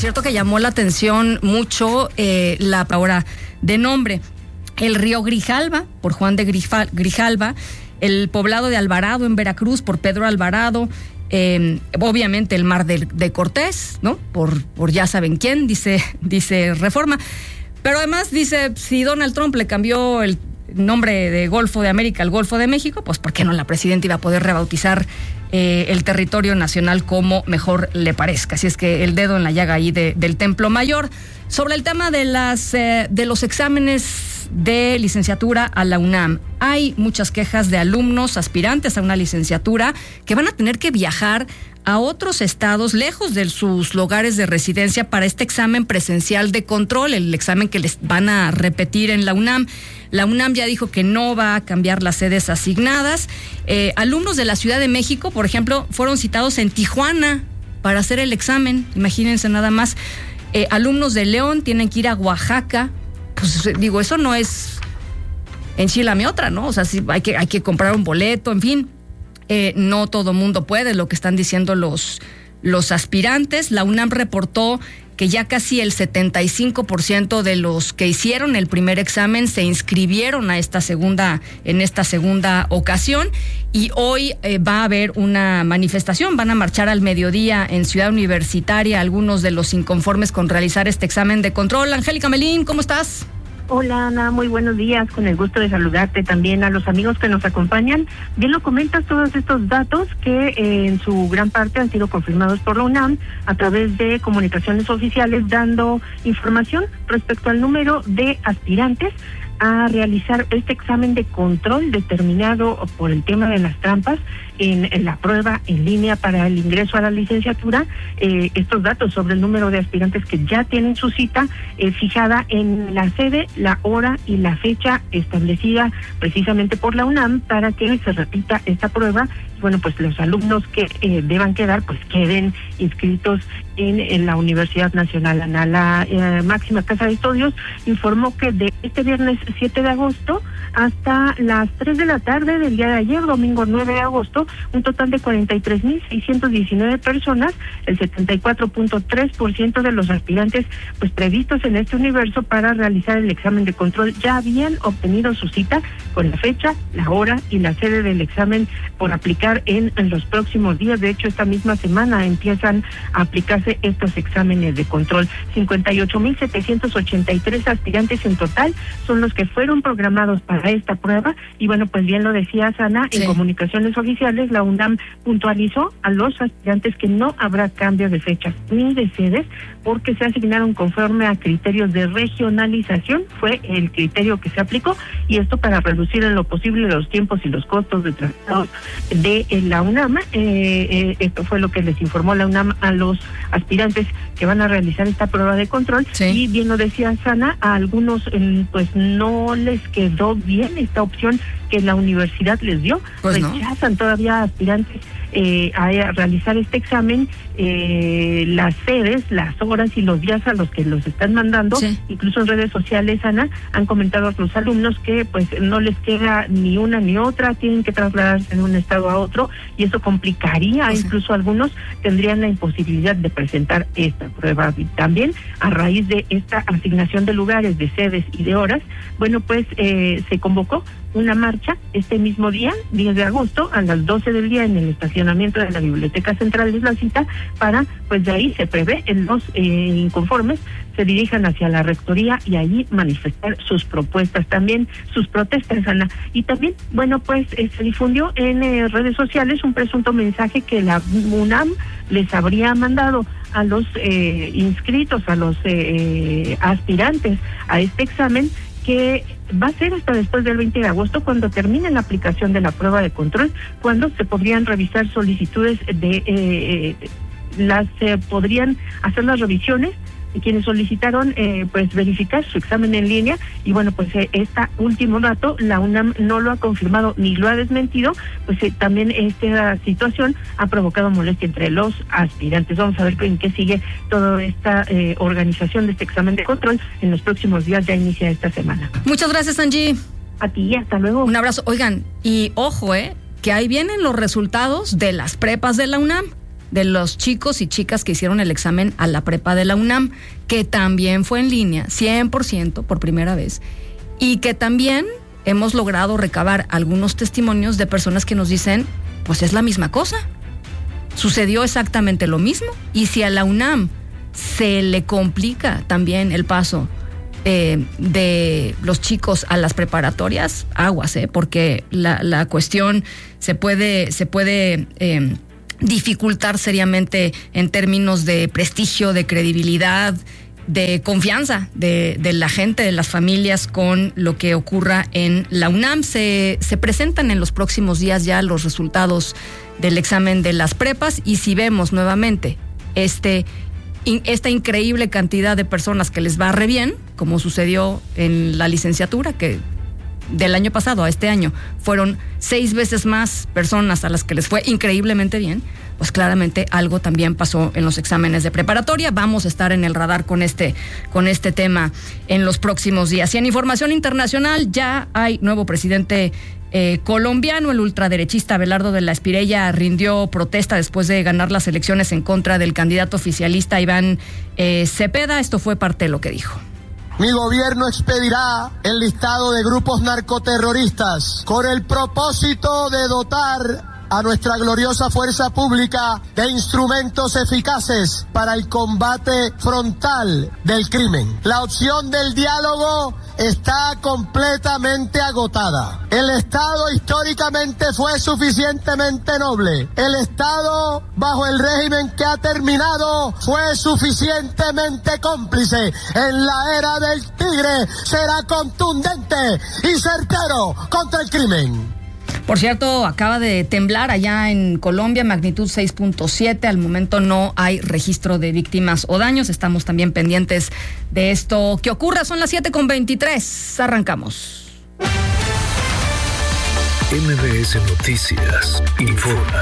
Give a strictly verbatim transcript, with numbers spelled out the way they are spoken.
cierto que llamó la atención mucho eh, la ahora de nombre. El río Grijalva, por Juan de Grifa, Grijalva, el poblado de Alvarado en Veracruz, por Pedro Alvarado, eh, obviamente el mar de, de Cortés, ¿no? Por, por ya saben quién, dice, dice Reforma. Pero además dice, si Donald Trump le cambió el nombre de Golfo de América al Golfo de México, pues ¿por qué no la presidenta iba a poder rebautizar eh, el territorio nacional como mejor le parezca? Así es que el dedo en la llaga ahí de, del Templo Mayor. Sobre el tema de las eh, de los exámenes de licenciatura a la UNAM, hay muchas quejas de alumnos aspirantes a una licenciatura que van a tener que viajar a otros estados lejos de sus lugares de residencia para este examen presencial de control, el examen que les van a repetir en la UNAM. La UNAM ya dijo que no va a cambiar las sedes asignadas. Eh, alumnos de la Ciudad de México, por ejemplo, fueron citados en Tijuana para hacer el examen, imagínense nada más. Eh, alumnos de León tienen que ir a Oaxaca. Pues digo, eso no es enchilame otra, ¿no? O sea, sí, hay que, hay que comprar un boleto, en fin. Eh, no todo mundo puede, lo que están diciendo los, los aspirantes. La UNAM reportó que ya casi el setenta y cinco por ciento de los que hicieron el primer examen se inscribieron a esta segunda, en esta segunda ocasión, y hoy eh, va a haber una manifestación, van a marchar al mediodía en Ciudad Universitaria algunos de los inconformes con realizar este examen de control. Angélica Melín, ¿cómo estás? Hola Ana, muy buenos días, con el gusto de saludarte también a los amigos que nos acompañan. Bien lo comentas, todos estos datos que eh, en su gran parte han sido confirmados por la UNAM a través de comunicaciones oficiales dando información respecto al número de aspirantes a realizar este examen de control determinado por el tema de las trampas en, en la prueba en línea para el ingreso a la licenciatura. Eh, estos datos sobre el número de aspirantes que ya tienen su cita eh, fijada en la sede, la hora y la fecha establecida precisamente por la UNAM para que se repita esta prueba. Bueno, pues los alumnos que eh, deban quedar, pues queden inscritos en, en la Universidad Nacional. Ana, la eh, máxima casa de estudios informó que de este viernes siete de agosto hasta las tres de la tarde del día de ayer, domingo nueve de agosto, un total de cuarenta y tres mil seiscientos diecinueve personas, el setenta y cuatro punto tres por ciento de los aspirantes pues previstos en este universo para realizar el examen de control ya habían obtenido su cita con la fecha, la hora y la sede del examen por aplicar En, en los próximos días. De hecho, esta misma semana empiezan a aplicarse estos exámenes de control. cincuenta y ocho mil setecientos ochenta y tres aspirantes en total son los que fueron programados para esta prueba. Y bueno, pues bien lo decía Ana, sí. En comunicaciones oficiales, la UNAM puntualizó a los aspirantes que no habrá cambio de fechas ni de sedes, porque se asignaron conforme a criterios de regionalización, fue el criterio que se aplicó, y esto para reducir en lo posible los tiempos y los costos de traslado de en la UNAM. Eh, eh, esto fue lo que les informó la UNAM a los aspirantes que van a realizar esta prueba de control. Sí. Y bien lo decía Sana, a algunos eh, pues no les quedó bien esta opción que la universidad les dio. Pues rechazan no. todavía aspirantes eh, a, a realizar este examen, eh, las sedes, las horas y los días a los que los están mandando. Sí. Incluso en redes sociales, Ana, han comentado a los alumnos que pues no les queda ni una ni otra, tienen que trasladarse de un estado a otro, y eso complicaría, sí. Incluso algunos tendrían la imposibilidad de presentar esta prueba. Y también a raíz de esta asignación de lugares, de sedes y de horas, bueno, pues eh, se convocó una marcha este mismo día, diez de agosto, a las doce del día en el estacionamiento de la Biblioteca Central de la cita, para, pues de ahí se prevé, en los eh, inconformes se dirijan hacia la rectoría y allí manifestar sus propuestas, también sus protestas, Ana. Y también, bueno, pues eh, se difundió en eh, redes sociales un presunto mensaje que la UNAM les habría mandado a los eh, inscritos, a los eh, aspirantes a este examen, que va a ser hasta después del veinte de agosto, cuando termine la aplicación de la prueba de control, cuando se podrían revisar solicitudes de, eh, las eh, podrían hacer las revisiones de quienes solicitaron eh, pues verificar su examen en línea. Y bueno, pues eh, este último dato la UNAM no lo ha confirmado ni lo ha desmentido, pues eh, también esta situación ha provocado molestia entre los aspirantes. Vamos a ver en qué sigue toda esta eh, organización de este examen de control. En los próximos días ya inicia esta semana. Muchas gracias, Angie. A ti, hasta luego. Un abrazo. Oigan, y ojo, eh, que ahí vienen los resultados de las prepas de la UNAM. de los chicos y chicas que hicieron el examen a la prepa de la UNAM, que también fue en línea, cien por ciento por primera vez, y que también hemos logrado recabar algunos testimonios de personas que nos dicen, pues es la misma cosa, sucedió exactamente lo mismo, y si a la UNAM se le complica también el paso eh, de los chicos a las preparatorias, aguas, eh, porque la, la cuestión se puede, se puede eh, dificultar seriamente en términos de prestigio, de credibilidad, de confianza de, de la gente, de las familias con lo que ocurra en la UNAM. Se, se presentan en los próximos días ya los resultados del examen de las prepas, y si vemos nuevamente este, in, esta increíble cantidad de personas que les va re bien, como sucedió en la licenciatura, que del año pasado a este año fueron seis veces más personas a las que les fue increíblemente bien, pues claramente algo también pasó en los exámenes de preparatoria. Vamos a estar en el radar con este, con este tema en los próximos días. Y en información internacional, ya hay nuevo presidente eh, colombiano. El ultraderechista Abelardo de la Espriella rindió protesta después de ganar las elecciones en contra del candidato oficialista Iván eh, Cepeda. Esto fue parte de lo que dijo. Mi gobierno expedirá el listado de grupos narcoterroristas con el propósito de dotar a nuestra gloriosa fuerza pública de instrumentos eficaces para el combate frontal del crimen. La opción del diálogo está completamente agotada. El Estado históricamente fue suficientemente noble. El Estado, bajo el régimen que ha terminado, fue suficientemente cómplice. En la era del tigre será contundente y certero contra el crimen. Por cierto, acaba de temblar allá en Colombia, magnitud seis punto siete. Al momento no hay registro de víctimas o daños. Estamos también pendientes de esto que ocurra. Son las siete con veintitrés. Arrancamos. M B S Noticias informa.